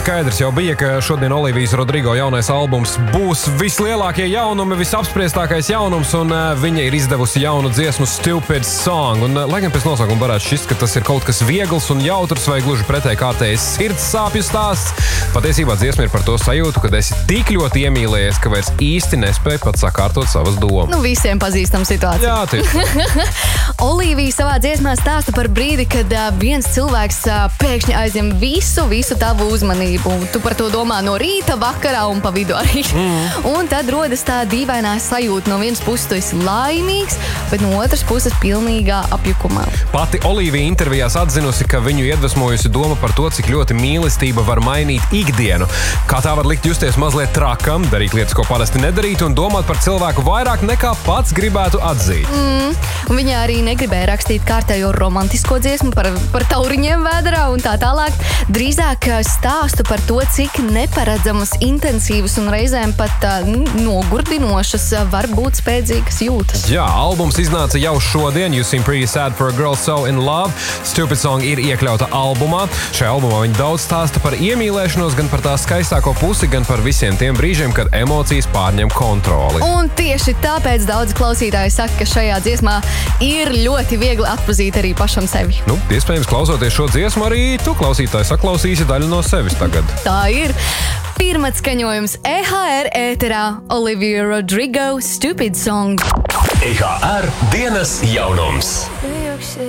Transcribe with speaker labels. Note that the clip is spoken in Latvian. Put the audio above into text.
Speaker 1: skaidrs jau bija, ka šodien Olivijas Rodrigo jaunais albums būs vislielākie jaunumi, visapspriestākais jaunums, un viņa ir izdevusi jaunu dziesmu Stupid Song. Un, lai gan pēc nosaukuma varētu šķist, ka tas ir kaut kas viegls un jautrs vai gluži pretēji kārtējs sirds sāpju stāsts, patiesībā dziesma ir par to sajūtu, kad esi tik ļoti iemīlējies, ka vairs īsti nespēj pat sakārtot savas domas.
Speaker 2: Nu, visiem pazīstam situāciju.
Speaker 1: Jā, tieši.
Speaker 2: Olivija savā dziesmā stāsta par brīdi, kad viens cilvēks pēkšņi aizņem visu tavu uzmanību. Tu par to domā no rīta, vakarā un pa vidu arī. Un tad rodas tā dīvainā sajūta. No vienas puses tu esi laimīgs, bet no otras puses pilnīgā apjukumā.
Speaker 1: Pati Olivija intervijās atzinusi, ka viņu iedvesmojusi doma par to, cik ļoti mīlestība var mainīt ikdienu. Kā tā var likt justies mazliet trakam, darīt lietas, ko parasti nedarīt, un domāt par cilvēku vairāk nekā pats gribētu atzīt.
Speaker 2: Un viņa arī negribēja rakstīt kārtējo romantisko dziesmu par tauriņiem vēderā un tā tālāk. Drīzāk stāstu par to, cik neparedzamas, intensīvas un reizēm pat nogurdinošas var būt spēcīgas jūtas.
Speaker 1: Jā, albums iznāca jau šodien. You Seem Pretty Sad for a Girl So in Love. Stupid Song ir iekļauta albumā. Šajā albumā viņa daudz stāsta par iemīlēšanos, gan par tā skaistāko pusi, gan par visiem tiem brīžiem, kad emocijas pārņem kontroli.
Speaker 2: Un tieši tāpēc daudz klausītāji saka, ka šajā dziesmā ir ļoti viegli atpazīt arī pašam sevi.
Speaker 1: Nu, iespējams, klausoties šo dziesmu, arī tu, klausītāji, saklausīsi daļu no sevis tagad.
Speaker 2: Tā ir. Pirmatskaņojums EHR ēterā. Olivija Rodrigo Stupid Song.
Speaker 3: EHR dienas jaunums.